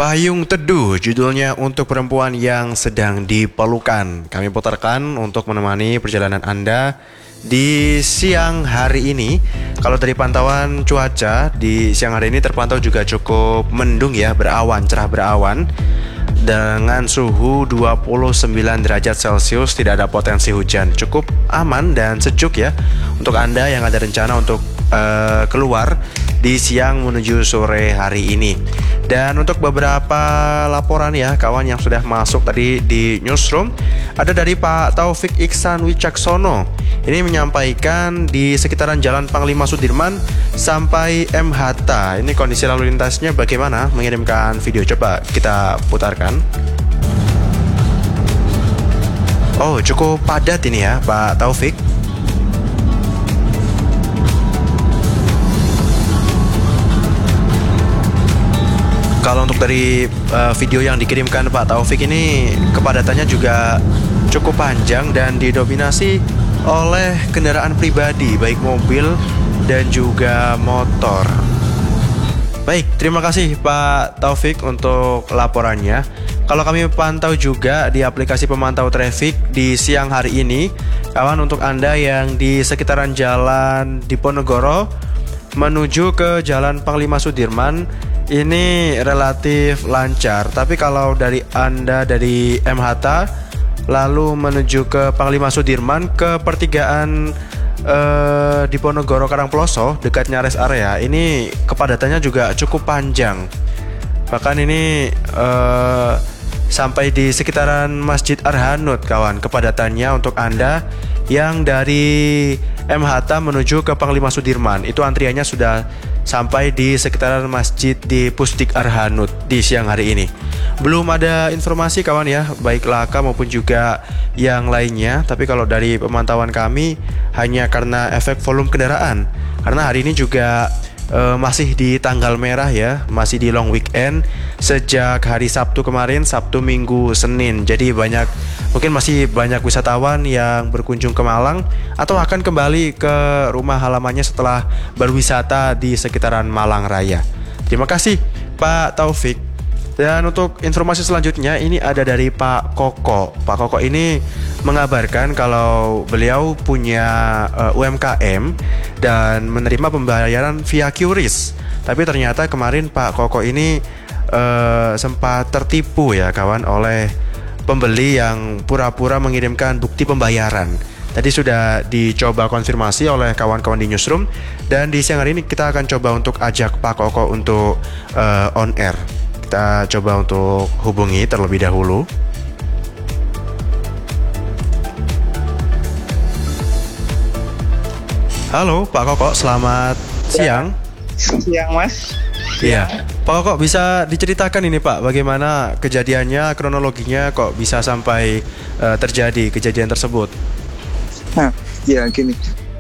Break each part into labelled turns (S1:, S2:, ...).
S1: Payung Teduh judulnya untuk perempuan yang sedang diperlukan. Kami putarkan untuk menemani perjalanan Anda di siang hari ini. Kalau dari pantauan cuaca di siang hari ini terpantau juga cukup mendung ya, berawan, cerah berawan. Dengan suhu 29 derajat Celcius, tidak ada potensi hujan. Cukup aman dan sejuk ya untuk Anda yang ada rencana untuk keluar di siang menuju sore hari ini. Dan untuk beberapa laporan ya kawan yang sudah masuk tadi di newsroom, ada dari Pak Taufik Iksan Wicaksono. Ini menyampaikan di sekitaran Jalan Panglima Sudirman sampai MH Hatta. Ini kondisi lalu lintasnya bagaimana? Mengirimkan video, coba kita putarkan. Oh, cukup padat ini ya Pak Taufik. Kalau untuk dari video yang dikirimkan Pak Taufik ini, kepadatannya juga cukup panjang dan didominasi oleh kendaraan pribadi, baik mobil dan juga motor. Baik, terima kasih Pak Taufik untuk laporannya. Kalau kami pantau juga di aplikasi pemantau traffic di siang hari ini, kawan, untuk Anda yang di sekitaran Jalan Diponegoro menuju ke Jalan Panglima Sudirman, ini relatif lancar. Tapi kalau dari Anda dari MH Hatta lalu menuju ke Panglima Sudirman ke pertigaan Diponegoro Karangploso dekatnya rest area, ini kepadatannya juga cukup panjang. Bahkan ini sampai di sekitaran Masjid Arhanud, kawan, kepadatannya untuk Anda yang dari MH Hatta menuju ke Panglima Sudirman, itu antriannya sudah sampai di sekitaran masjid di Pusdik Arhanud di siang hari ini. Belum ada informasi kawan ya, baik laka maupun juga yang lainnya. Tapi kalau dari pemantauan kami, hanya karena efek volume kendaraan, karena hari ini juga masih di tanggal merah ya, masih di long weekend sejak hari Sabtu kemarin, Sabtu, Minggu, Senin. Jadi mungkin masih banyak wisatawan yang berkunjung ke Malang atau akan kembali ke rumah halamannya setelah berwisata di sekitaran Malang Raya. Terima kasih Pak Taufik. Dan untuk informasi selanjutnya ini ada dari Pak Koko. Pak Koko ini mengabarkan kalau beliau punya UMKM dan menerima pembayaran via QRIS. Tapi ternyata kemarin Pak Koko ini sempat tertipu ya kawan oleh pembeli yang pura-pura mengirimkan bukti pembayaran. Tadi sudah dicoba konfirmasi oleh kawan-kawan di newsroom, dan di siang hari ini kita akan coba untuk ajak Pak Koko untuk on air. Kita coba untuk hubungi terlebih dahulu. Halo Pak Koko, selamat siang.
S2: Siang Mas.
S1: Iya, Pak Koko bisa diceritakan ini Pak, bagaimana kejadiannya, kronologinya kok bisa sampai terjadi kejadian tersebut?
S2: Nah, ya gini.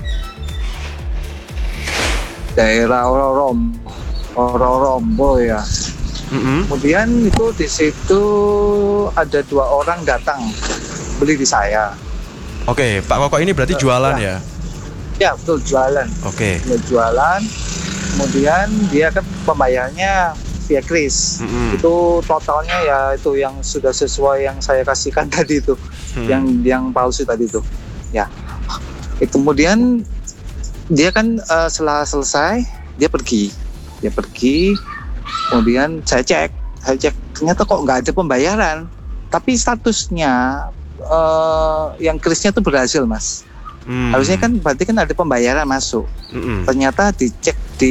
S2: Daerah Ororombo ya. Kemudian itu di situ ada 2 orang datang beli di saya.
S1: Oke, Pak Koko ini berarti jualan ya?
S2: Ya betul, jualan.
S1: Oke.
S2: Dia jualan. Kemudian dia kan pembayarnya via kris. Itu totalnya ya itu yang sudah sesuai yang saya kasihkan tadi itu, yang palsu tadi itu. Ya. Kemudian dia kan setelah selesai dia pergi. Kemudian saya cek ternyata kok nggak ada pembayaran. Tapi statusnya yang krisnya itu berhasil Mas. Harusnya kan berarti kan ada pembayaran masuk. Ternyata dicek di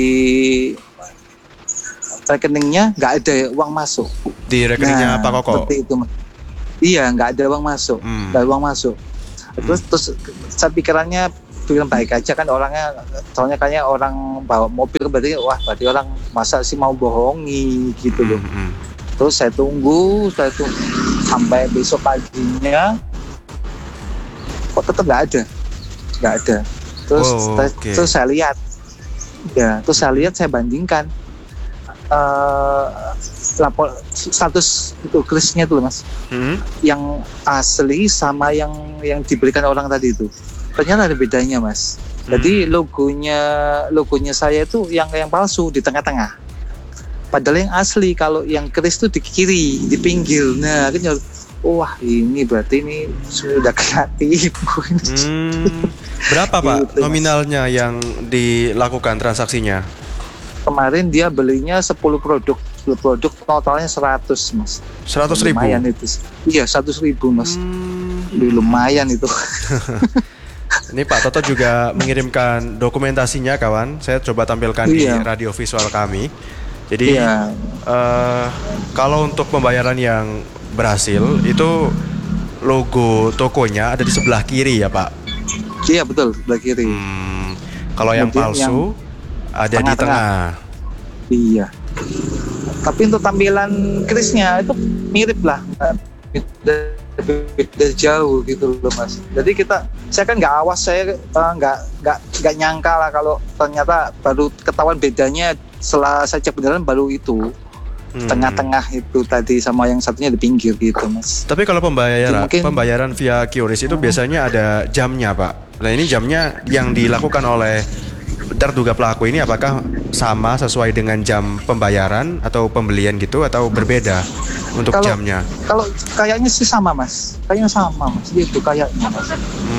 S2: rekeningnya nggak ada uang masuk.
S1: Di rekeningnya Pak Koko?
S2: Seperti itu. Iya, nggak ada uang masuk. Nggak ada uang masuk. Terus saya pikiran baik aja kan orangnya, soalnya kayaknya orang bawa mobil berarti orang masa sih mau bohongi gitu loh. Terus saya tunggu sampai besok paginya, kok tetap nggak ada. Terus saya lihat, saya bandingkan lapor status itu krisnya tuh Mas, yang asli sama yang diberikan orang tadi itu. Ternyata ada bedanya Mas. Jadi logonya saya itu yang palsu di tengah-tengah. Padahal yang asli kalau yang keris tuh di kiri, di pinggir. Nah, kan wah ini berarti ini sudah kena tipu.
S1: Berapa Pak
S2: Gitu, Mas.
S1: nominalnya yang dilakukan transaksinya?
S2: Kemarin dia belinya 10 produk totalnya 100 Mas.
S1: 100.000?
S2: Lumayan itu. Iya 100.000 Mas. Lumayan itu.
S1: Ini Pak Toto juga mengirimkan dokumentasinya kawan. Saya coba tampilkan di radio visual kami. Jadi kalau untuk pembayaran yang berhasil itu logo tokonya ada di sebelah kiri ya Pak?
S2: Iya betul, sebelah kiri.
S1: Kalau yang palsu ada di tengah.
S2: Iya. Tapi untuk tampilan kerisnya itu mirip lah, beda jauh gitu loh Mas. Jadi saya kan nggak awas, saya nggak nyangka lah kalau ternyata baru ketahuan bedanya setelah saya cek beneran baru itu. Tengah-tengah itu tadi sama yang satunya di pinggir gitu Mas.
S1: Tapi kalau pembayaran via QRIS itu biasanya ada jamnya Pak. Nah ini jamnya yang dilakukan oleh terduga pelaku ini apakah sama sesuai dengan jam pembayaran atau pembelian gitu atau berbeda untuk jamnya?
S2: Kalau kayaknya sih sama Mas. Kayaknya sama Mas. Gitu kayaknya Mas.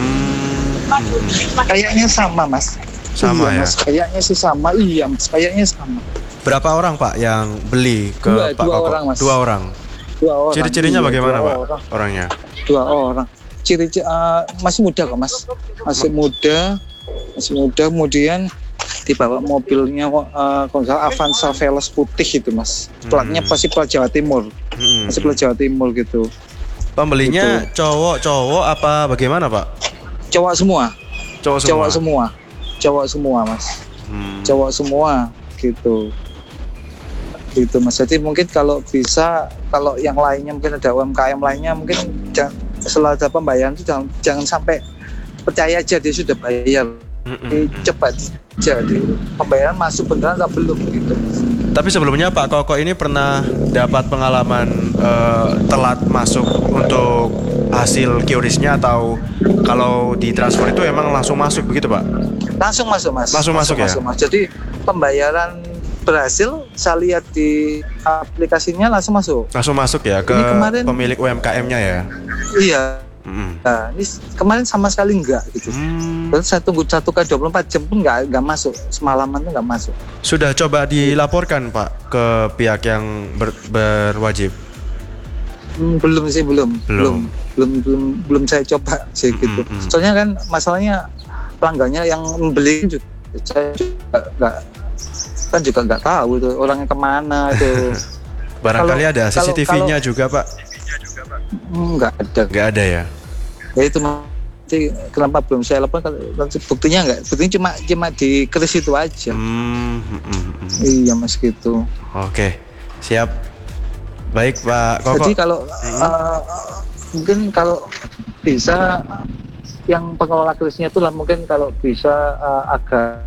S2: Kayaknya sama Mas.
S1: Sama
S2: iya,
S1: ya?
S2: Mas. Kayaknya sih sama. Iya Mas. Kayaknya sama.
S1: Berapa orang Pak yang beli ke Pak Koko?
S2: Orang, Mas.
S1: Dua orang. Ciri-cirinya bagaimana Pak orangnya?
S2: 2 orang. Ciri-ciri masih muda kok Mas. Masih muda. Kemudian dibawa mobilnya kalau nggak salah Avanza Veloz putih itu Mas. Platnya pasti plat Jawa Timur. Masih plat Jawa Timur gitu.
S1: Pembelinya gitu. Cowok apa bagaimana Pak?
S2: Cowok semua.
S1: Cowok
S2: semua Mas. Cowok semua gitu. Gitu Mas. Jadi mungkin kalau bisa, kalau yang lainnya mungkin ada UMKM lainnya mungkin setelah ada pembayaran itu jangan sampai percaya aja dia sudah bayar. Cepat jadi pembayaran masuk beneran atau belum gitu.
S1: Tapi sebelumnya Pak Koko ini pernah dapat pengalaman telat masuk untuk hasil QRIS-nya atau kalau ditransfer itu emang langsung masuk begitu Pak?
S2: Langsung masuk Mas.
S1: Langsung masuk ya?
S2: Mas. Jadi pembayaran berhasil, saya lihat di aplikasinya langsung masuk.
S1: Langsung masuk ya ke pemilik UMKM-nya ya?
S2: Iya. Nah, ini kemarin sama sekali enggak gitu. Terus saya tunggu 1x24 jam pun enggak masuk. Semalaman tuh enggak masuk.
S1: Sudah coba dilaporkan Pak ke pihak yang berwajib?
S2: Belum saya coba sih gitu. Soalnya kan masalahnya pelanggannya yang membeli juga saya juga nggak tahu itu orangnya kemana itu.
S1: Barangkali ada CCTV-nya juga Pak?
S2: Nggak ada
S1: ya?
S2: Ya itu nanti kenapa belum saya laporkan? Buktinya cuma di keris itu aja. Iya Mas gitu.
S1: Oke, siap. Baik Pak Koko.
S2: Jadi kalau mungkin kalau bisa yang pengelola kerisnya itu lah mungkin kalau bisa agak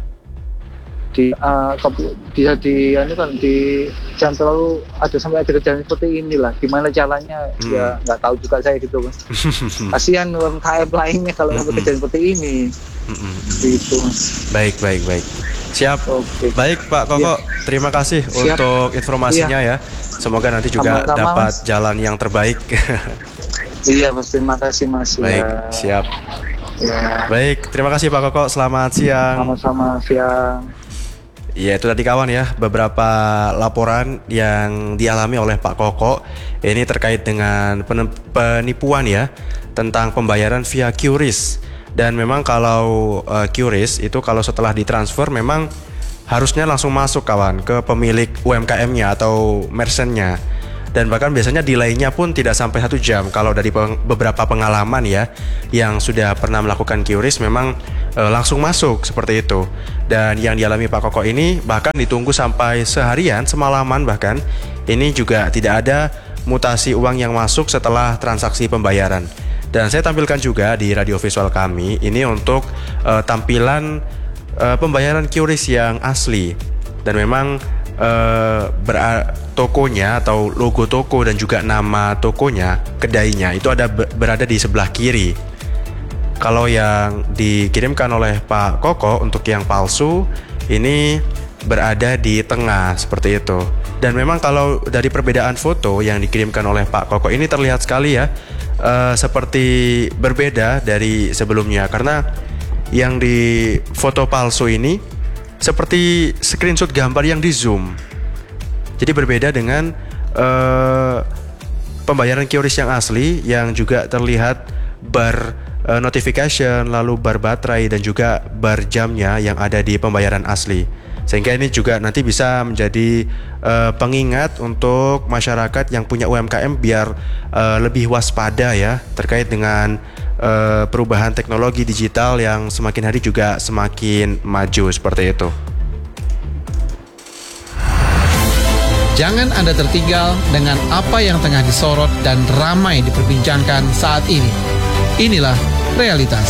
S2: bisa jangan terlalu ada sampai ada kejadian seperti inilah. Gimana caranya ya nggak tahu juga saya gitu Mas. Kasihan UMKM lainnya kalau sampai kejadian seperti ini. Gitu Mas.
S1: Baik. Siap.
S2: Okay.
S1: Baik Pak Koko, terima kasih untuk informasinya ya. Semoga nanti juga dapat jalan yang terbaik.
S2: Iya Mas, terima kasih Mas.
S1: Baik, siap. Ya. Baik, terima kasih Pak Koko. Selamat siang.
S2: Sama-sama siang.
S1: Ya itu tadi kawan ya, beberapa laporan yang dialami oleh Pak Koko. Ini terkait dengan penipuan ya, tentang pembayaran via QRIS. Dan memang kalau QRIS itu kalau setelah ditransfer memang harusnya langsung masuk kawan ke pemilik UMKM-nya atau merchant-nya. Dan bahkan biasanya delay-nya pun tidak sampai 1 jam. Kalau dari beberapa pengalaman ya yang sudah pernah melakukan QRIS memang langsung masuk seperti itu. Dan yang dialami Pak Koko ini bahkan ditunggu sampai seharian, semalaman bahkan. Ini juga tidak ada mutasi uang yang masuk setelah transaksi pembayaran. Dan saya tampilkan juga di radio visual kami ini untuk tampilan pembayaran QRIS yang asli. Dan memang tokonya atau logo toko dan juga nama tokonya, kedainya itu berada di sebelah kiri. Kalau yang dikirimkan oleh Pak Koko untuk yang palsu ini berada di tengah seperti itu. Dan memang kalau dari perbedaan foto yang dikirimkan oleh Pak Koko ini terlihat sekali ya, seperti berbeda dari sebelumnya, karena yang di foto palsu ini seperti screenshot gambar yang di zoom. Jadi berbeda dengan pembayaran QRIS yang asli, yang juga terlihat bar notification, lalu bar baterai dan juga bar jamnya yang ada di pembayaran asli. Sehingga ini juga nanti bisa menjadi pengingat untuk masyarakat yang punya UMKM biar lebih waspada ya terkait dengan perubahan teknologi digital yang semakin hari juga semakin maju seperti itu.
S3: Jangan Anda tertinggal dengan apa yang tengah disorot dan ramai diperbincangkan saat ini. Inilah realitas.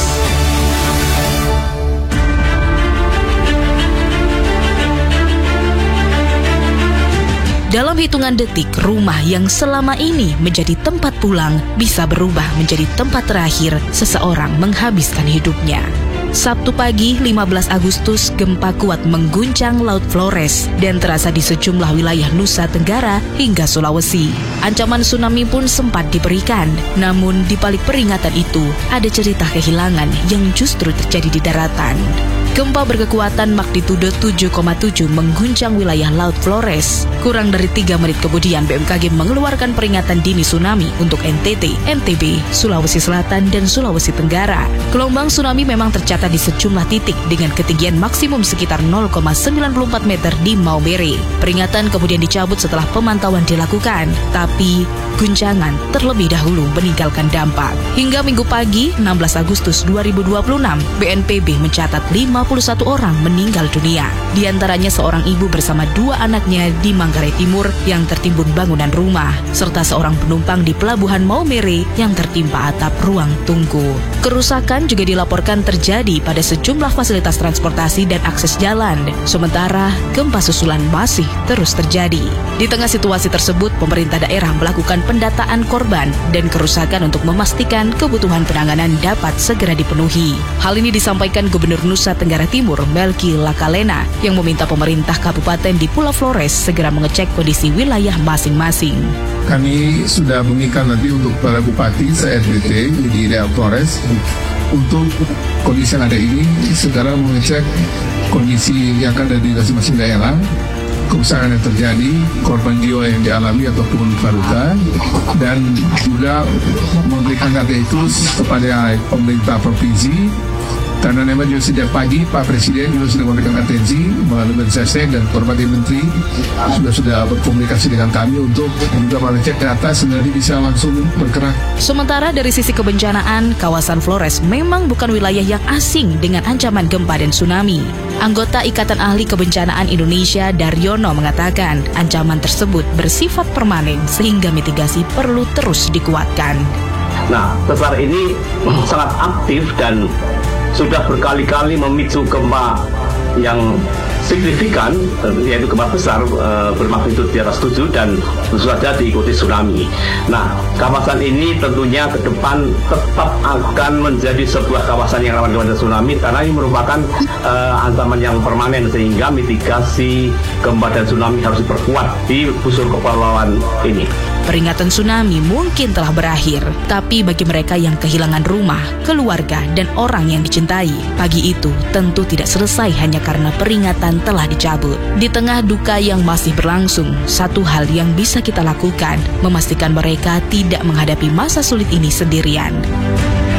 S4: Dalam hitungan detik, rumah yang selama ini menjadi tempat pulang bisa berubah menjadi tempat terakhir seseorang menghabiskan hidupnya. Sabtu pagi 15 Agustus, gempa kuat mengguncang Laut Flores dan terasa di sejumlah wilayah Nusa Tenggara hingga Sulawesi. Ancaman tsunami pun sempat diberikan, namun di balik peringatan itu ada cerita kehilangan yang justru terjadi di daratan. Gempa berkekuatan magnitudo 7,7 mengguncang wilayah Laut Flores. Kurang dari 3 menit kemudian BMKG mengeluarkan peringatan dini tsunami untuk NTT, NTB, Sulawesi Selatan, dan Sulawesi Tenggara. Gelombang tsunami memang tercatat di sejumlah titik dengan ketinggian maksimum sekitar 0,94 meter di Maumere. Peringatan kemudian dicabut setelah pemantauan dilakukan, tapi guncangan terlebih dahulu meninggalkan dampak. Hingga Minggu pagi 16 Agustus 2026, BNPB mencatat 51 orang meninggal dunia. Di antaranya seorang ibu bersama 2 anaknya di Manggarai Timur yang tertimbun bangunan rumah, serta seorang penumpang di Pelabuhan Maumere yang tertimpa atap ruang tunggu. Kerusakan juga dilaporkan terjadi pada sejumlah fasilitas transportasi dan akses jalan. Sementara gempa susulan masih terus terjadi. Di tengah situasi tersebut, pemerintah daerah melakukan pendataan korban dan kerusakan untuk memastikan kebutuhan penanganan dapat segera dipenuhi. Hal ini disampaikan Gubernur Nusa Tenggara Timur, Melki Lakalena, yang meminta pemerintah kabupaten di Pulau Flores segera mengecek kondisi wilayah masing-masing.
S5: Kami sudah mengikat nanti untuk para bupati se-RBT di daerah Flores untuk kondisi yang ada ini segera mengecek kondisi yang ada di masing-masing daerah, kerusakan yang terjadi, korban jiwa yang dialami ataupun luka-luka, dan juga memberikan data itu kepada pemerintah provinsi. Karena memang juga sejak pagi Pak Presiden juga sudah memberikan atensi melalui Mensesnek dan Hormati Menteri sudah berkomunikasi dengan kami untuk juga mengecek data sehingga bisa langsung bergerak.
S4: Sementara dari sisi kebencanaan, kawasan Flores memang bukan wilayah yang asing dengan ancaman gempa dan tsunami. Anggota Ikatan Ahli Kebencanaan Indonesia Daryono mengatakan ancaman tersebut bersifat permanen sehingga mitigasi perlu terus dikuatkan.
S6: Nah, sesar ini sangat aktif dan sudah berkali-kali memicu gempa yang signifikan, yaitu gempa besar bermagnitudo di atas 7 dan tentu saja diikuti tsunami. Nah, kawasan ini tentunya ke depan tetap akan menjadi sebuah kawasan yang rawan kepada tsunami karena ini merupakan ancaman yang permanen, sehingga mitigasi gempa dan tsunami harus diperkuat di busur kepulauan ini.
S4: Peringatan tsunami mungkin telah berakhir, tapi bagi mereka yang kehilangan rumah, keluarga, dan orang yang dicintai, pagi itu tentu tidak selesai hanya karena peringatan telah dicabut. Di tengah duka yang masih berlangsung, satu hal yang bisa kita lakukan, memastikan mereka tidak menghadapi masa sulit ini sendirian.